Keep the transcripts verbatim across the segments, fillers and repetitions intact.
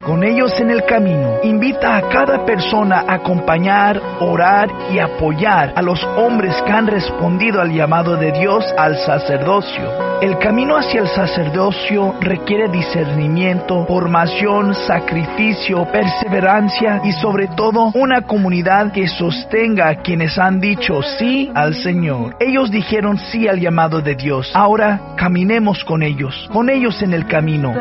Con ellos en el camino, invita a cada persona a acompañar, orar y apoyar a los hombres que han respondido al llamado de Dios al sacerdocio. El camino hacia el sacerdocio requiere discernimiento, formación, sacrificio, perseverancia y sobre todo una comunidad que sostenga a quienes han dicho sí al Señor. Ellos dijeron sí al llamado de Dios. Ahora caminemos con ellos, con ellos en el camino.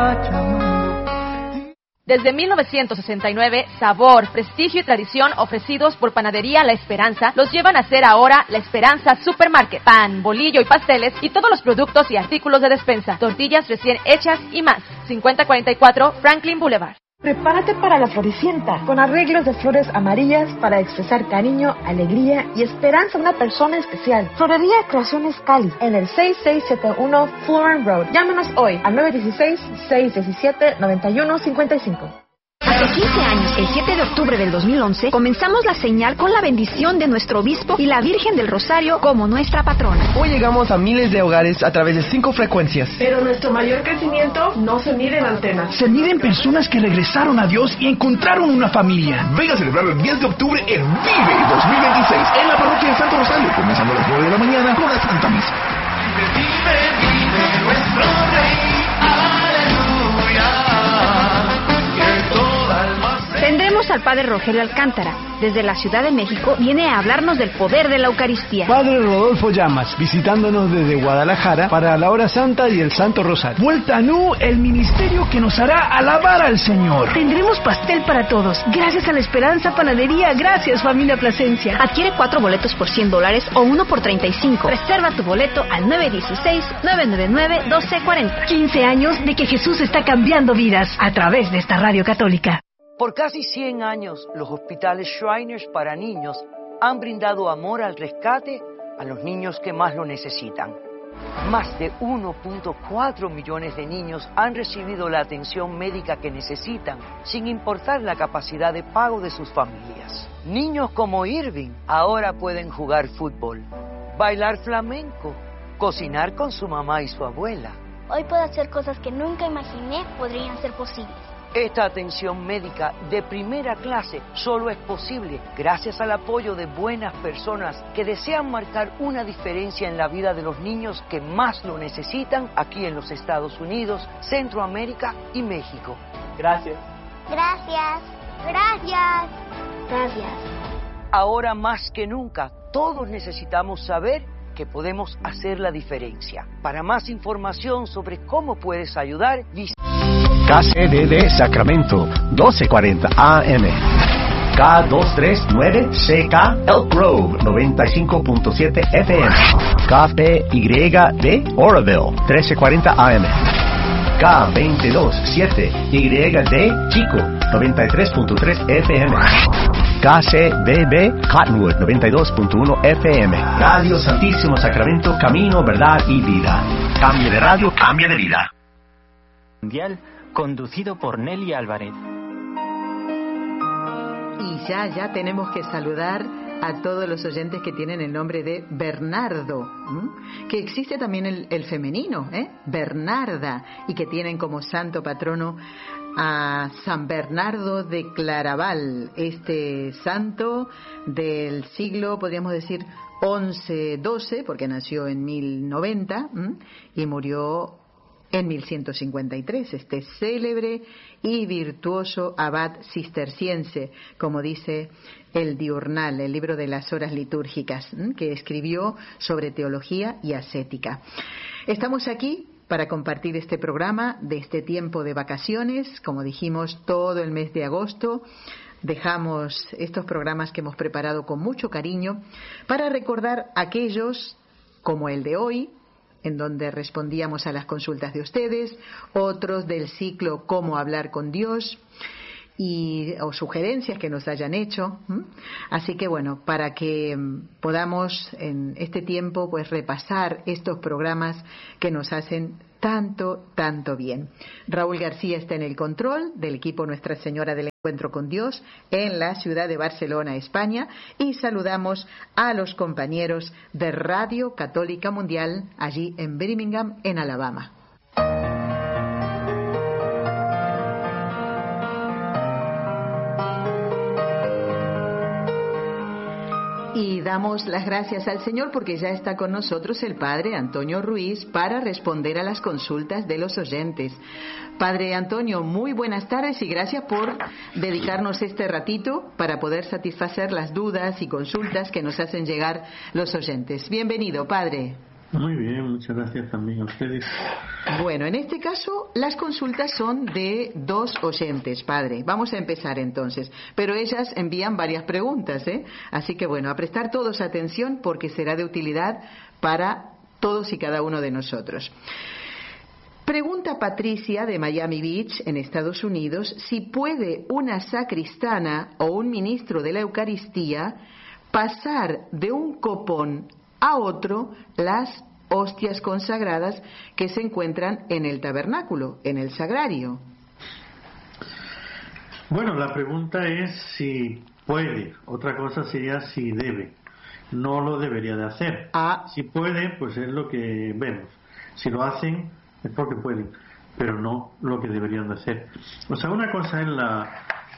Desde mil novecientos sesenta y nueve, sabor, prestigio y tradición ofrecidos por Panadería La Esperanza los llevan a ser ahora La Esperanza Supermarket. Pan, bolillo y pasteles y todos los productos y artículos de despensa, tortillas recién hechas y más. cincuenta cuarenta y cuatro Franklin Boulevard. Prepárate para la Floricienta, con arreglos de flores amarillas para expresar cariño, alegría y esperanza a una persona especial. Florería Creaciones Cali, en el seis seis siete uno Florin Road. Llámenos hoy al nueve uno seis, seis uno siete, nueve uno cinco cinco. Hace quince años, el siete de octubre del dos mil once, comenzamos la señal con la bendición de nuestro obispo y la Virgen del Rosario como nuestra patrona. Hoy llegamos a miles de hogares a través de cinco frecuencias. Pero nuestro mayor crecimiento no se mide en antenas. Se mide en personas que regresaron a Dios y encontraron una familia. Venga a celebrar el diez de octubre en Vive dos mil veintiséis en la parroquia de Santo Rosario, comenzando a las nueve de la mañana con la Santa Misa. Vive, vive nuestro Rey. Tendremos al Padre Rogelio Alcántara. Desde la Ciudad de México viene a hablarnos del poder de la Eucaristía. Padre Rodolfo Llamas, visitándonos desde Guadalajara para la Hora Santa y el Santo Rosario. Vuelta Nu, el ministerio que nos hará alabar al Señor. Tendremos pastel para todos. Gracias a La Esperanza Panadería. Gracias, familia Plasencia. Adquiere cuatro boletos por cien dólares o uno por treinta y cinco. Reserva tu boleto al nueve uno seis, nueve nueve nueve, uno dos cuatro cero. quince años de que Jesús está cambiando vidas a través de esta radio católica. Por casi cien años, los hospitales Shriners para niños han brindado amor al rescate a los niños que más lo necesitan. Más de uno punto cuatro millones de niños han recibido la atención médica que necesitan, sin importar la capacidad de pago de sus familias. Niños como Irving ahora pueden jugar fútbol, bailar flamenco, cocinar con su mamá y su abuela. Hoy puedo hacer cosas que nunca imaginé podrían ser posibles. Esta atención médica de primera clase solo es posible gracias al apoyo de buenas personas que desean marcar una diferencia en la vida de los niños que más lo necesitan aquí en los Estados Unidos, Centroamérica y México. Gracias. Gracias. Gracias. Gracias. Ahora más que nunca, todos necesitamos saber que podemos hacer la diferencia. Para más información sobre cómo puedes ayudar, visita K C D D Sacramento, doce cuarenta A M. K doscientos treinta y nueve C K Elk Grove, noventa y cinco punto siete F M. K P Y D Oroville, trece cuarenta A M. K veintidós siete Y D Chico, noventa y tres punto tres F M. K C D B Cottonwood, noventa y dos punto uno F M. Radio Santísimo Sacramento, camino, verdad y vida. Cambie de radio, cambie de vida. Mundial, conducido por Nelly Álvarez. Y ya, ya tenemos que saludar a todos los oyentes que tienen el nombre de Bernardo, ¿m? que existe también el, el femenino, ¿eh? Bernarda, y que tienen como santo patrono a San Bernardo de Claraval, este santo del siglo, podríamos decir, once doce, porque nació en mil noventa, ¿m? y murió en mil ciento cincuenta y tres, este célebre y virtuoso abad cisterciense, como dice el Diurnal, el libro de las horas litúrgicas, que escribió sobre teología y ascética. Estamos aquí para compartir este programa de este tiempo de vacaciones, como dijimos, todo el mes de agosto. Dejamos estos programas que hemos preparado con mucho cariño para recordar aquellos como el de hoy, en donde respondíamos a las consultas de ustedes, otros del ciclo Cómo hablar con Dios, y o sugerencias que nos hayan hecho. ¿Mm? Así que bueno, para que podamos en este tiempo pues repasar estos programas que nos hacen tanto, tanto bien. Raúl García está en el control del equipo Nuestra Señora del Encuentro con Dios en la ciudad de Barcelona, España, y saludamos a los compañeros de Radio Católica Mundial allí en Birmingham, en Alabama. Y damos las gracias al Señor porque ya está con nosotros el Padre Antonio Ruiz para responder a las consultas de los oyentes. Padre Antonio, muy buenas tardes y gracias por dedicarnos este ratito para poder satisfacer las dudas y consultas que nos hacen llegar los oyentes. Bienvenido, Padre. Muy bien, muchas gracias también a ustedes. Bueno, en este caso las consultas son de dos oyentes, Padre. Vamos a empezar entonces, pero ellas envían varias preguntas, ¿eh? Así que bueno, a prestar todos atención porque será de utilidad para todos y cada uno de nosotros. Pregunta Patricia de Miami Beach, en Estados Unidos, si puede una sacristana o un ministro de la Eucaristía pasar de un copón a otro las hostias consagradas que se encuentran en el tabernáculo, en el sagrario. Bueno, la pregunta es si puede, otra cosa sería si debe. No lo debería de hacer. Ah. Si puede, pues es lo que vemos. Si lo hacen, es porque pueden, pero no lo que deberían de hacer. O sea, una cosa es la...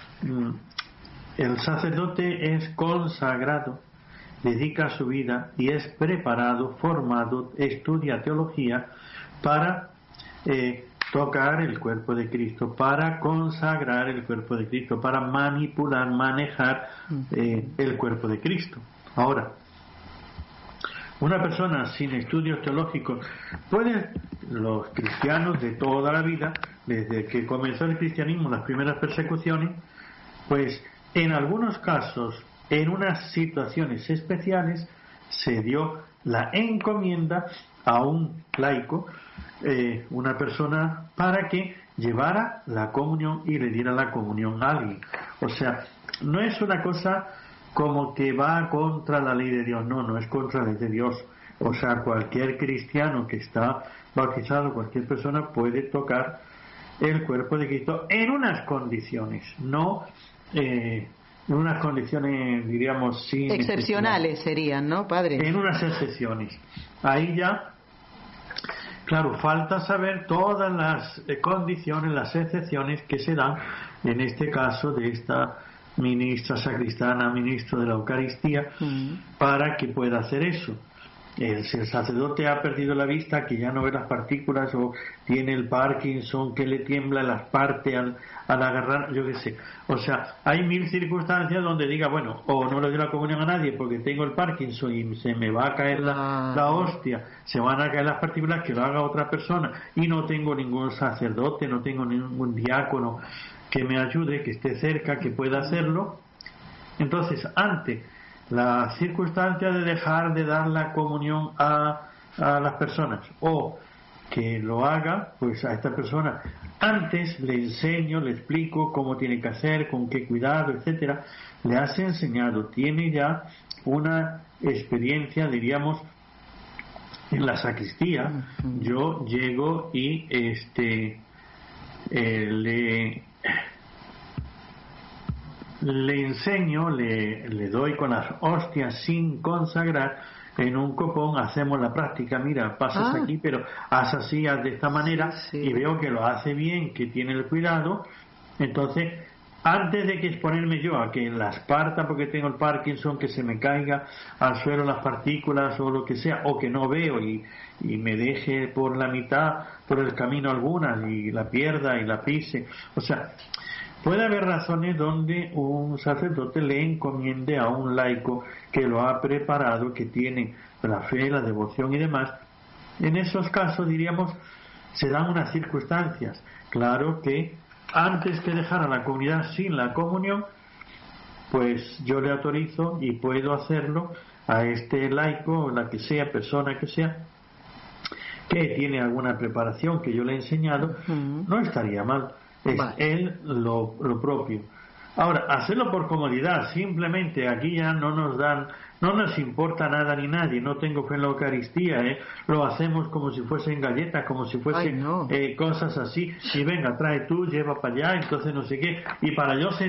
El sacerdote es consagrado, dedica su vida y es preparado, formado, estudia teología para eh, tocar el cuerpo de Cristo, para consagrar el cuerpo de Cristo, para manipular, manejar eh, el cuerpo de Cristo. Ahora, una persona sin estudios teológicos, puede, los cristianos de toda la vida, desde que comenzó el cristianismo, las primeras persecuciones, pues en algunos casos, en unas situaciones especiales, se dio la encomienda a un laico, eh, una persona, para que llevara la comunión y le diera la comunión a alguien. O sea, no es una cosa como que va contra la ley de Dios, no, no es contra la ley de Dios. O sea, cualquier cristiano que está bautizado, cualquier persona puede tocar el cuerpo de Cristo en unas condiciones, no... Eh, en unas condiciones, diríamos, sin excepcionales serían, ¿no, Padre? En unas excepciones. Ahí ya, claro, falta saber todas las eh, condiciones, las excepciones que se dan en este caso de esta ministra sacristana, ministro de la Eucaristía, mm. para que pueda hacer eso. El, si el sacerdote ha perdido la vista, que ya no ve las partículas, o tiene el Parkinson, que le tiembla las partes al, al agarrar, yo qué sé. O sea, hay mil circunstancias donde diga, bueno, o no le doy la comunión a nadie porque tengo el Parkinson y se me va a caer la, la hostia, se van a caer las partículas, que lo haga otra persona, y no tengo ningún sacerdote, no tengo ningún diácono que me ayude, que esté cerca, que pueda hacerlo. Entonces, antes la circunstancia de dejar de dar la comunión a, a las personas o que lo haga, pues a esta persona antes le enseño, le explico cómo tiene que hacer, con qué cuidado, etcétera. Le has enseñado, tiene ya una experiencia, diríamos, en la sacristía. Uh-huh. Yo llego y este eh, le le enseño, le, le doy con las hostias sin consagrar en un copón, hacemos la práctica, mira, pasas ah. aquí, pero haz así, haz de esta manera, sí, sí. Y veo que lo hace bien, que tiene el cuidado. Entonces, antes de que exponerme yo a que las parta porque tengo el Parkinson, que se me caiga al suelo las partículas o lo que sea, o que no veo y, y me deje por la mitad, por el camino algunas, y la pierda y la pise, o sea, puede haber razones donde un sacerdote le encomiende a un laico que lo ha preparado, que tiene la fe, la devoción y demás. En esos casos, diríamos, se dan unas circunstancias. Claro que antes que dejar a la comunidad sin la comunión, pues yo le autorizo y puedo hacerlo a este laico, o la que sea, persona que sea, que tiene alguna preparación que yo le he enseñado, uh-huh. No estaría mal. Es vale. él lo, lo propio. Ahora, hacerlo por comodidad, simplemente aquí ya no nos dan, no nos importa nada ni nadie, no tengo fe en la Eucaristía, ¿eh? Lo hacemos como si fuesen galletas, como si fuesen no. eh, cosas así, y venga, trae tú, lleva para allá, entonces no sé qué, y para yo